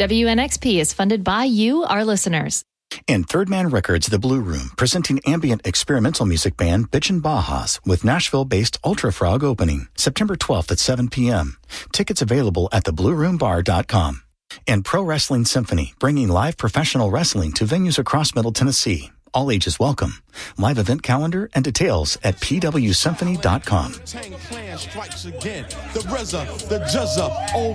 WNXP is funded by you, our listeners. And Third Man Records, The Blue Room, presenting ambient experimental music band Bitchin' Bajas with Nashville-based Ultra Frog opening September 12th at 7 p.m. Tickets available at theblueroombar.com. And Pro Wrestling Symphony, bringing live professional wrestling to venues across Middle Tennessee. All ages welcome. Live event calendar and details at pwsymphony.com.